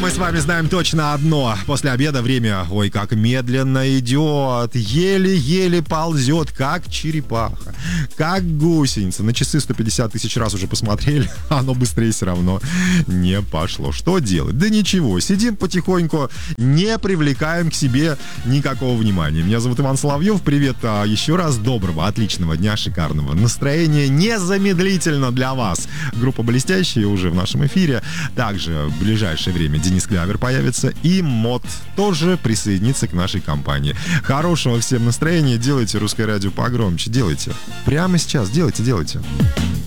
мы с вами знаем точно одно. После обеда время, ой, как медленно идет, еле-еле ползет, как черепаха, как гусеница. На часы 150 тысяч раз уже посмотрели, а оно быстрее все равно не пошло. Что делать? Да ничего, сидим потихоньку, не привлекаем к себе никакого внимания. Меня зовут Иван Соловьев, привет еще раз, доброго, отличного дня, шикарного настроения, незамедлительно для вас. Группа «Блестящие» уже в нашем эфире. Также в ближайшее время Денис Клявер появится, и МОД тоже присоединится к нашей компании. Хорошего всем настроения, делайте русское радио погромче, делайте. Прямо сейчас, делайте.